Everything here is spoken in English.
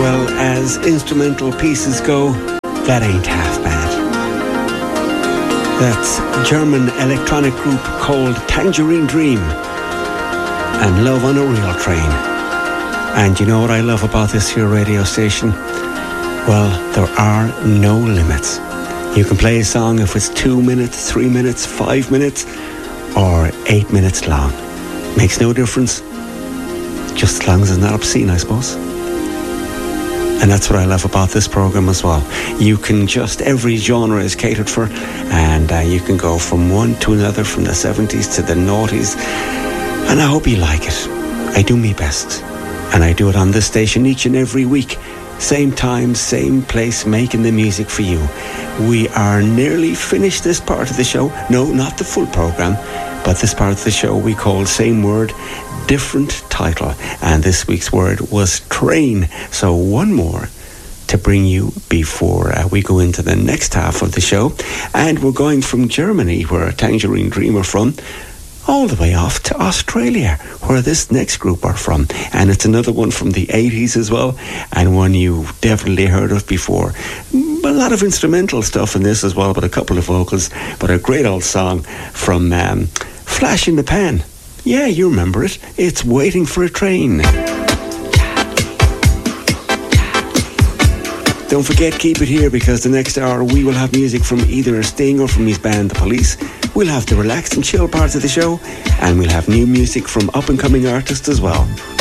Well, as instrumental pieces go, that ain't half bad. That's German electronic group called Tangerine Dream and Love on a Real Train. And you know what I love about this here radio station? Well, there are no limits. You can play a song if it's 2 minutes, 3 minutes, 5 minutes, or 8 minutes long. Makes no difference. Just as long as it's not obscene, I suppose. And that's what I love about this program as well. You can just, every genre is catered for, and you can go from one to another, from the 70s to the noughties. And I hope you like it. I do my best. And I do it on this station each and every week. Same time, same place, making the music for you. We are nearly finished this part of the show. No, not the full program, but this part of the show we call Same Word, Different Title. And this week's word was train. So one more to bring you before we go into the next half of the show. And we're going from Germany, where Tangerine Dream are from, all the way off to Australia, where this next group are from. And it's another one from the 80s as well, and one you've definitely heard of before. A lot of instrumental stuff in this as well, but a couple of vocals, but a great old song from Flash in the Pan. Yeah, you remember it. It's Waiting for a Train. Don't forget, keep it here, because the next hour we will have music from either Sting or from his band The Police. We'll have the relaxed and chill parts of the show, and we'll have new music from up-and-coming artists as well.